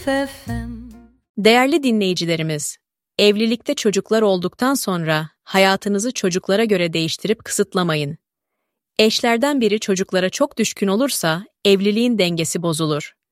FFM. Değerli dinleyicilerimiz, evlilikte çocuklar olduktan sonra hayatınızı çocuklara göre değiştirip kısıtlamayın. Eşlerden biri çocuklara çok düşkün olursa evliliğin dengesi bozulur.